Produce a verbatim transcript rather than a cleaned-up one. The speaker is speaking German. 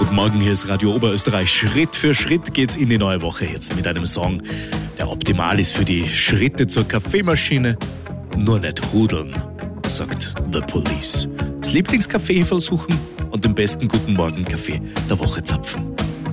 guten Morgen, hier ist Radio Oberösterreich. Schritt für Schritt geht's in die neue Woche jetzt mit einem Song, der optimal ist für die Schritte zur Kaffeemaschine. Nur nicht hudeln, sagt The Police. Das Lieblingscafé versuchen und den besten Guten Morgen Kaffee der Woche zapfen.